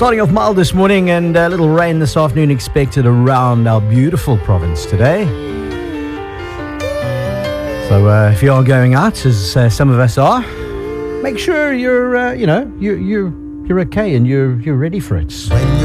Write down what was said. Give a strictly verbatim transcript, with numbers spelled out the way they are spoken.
Starting off mild this morning and a little rain this afternoon expected around our beautiful province today. So uh, if you are going out, as uh, some of us are, make sure you're, uh, you know, you're, you're, you're okay and you're, you're ready for it.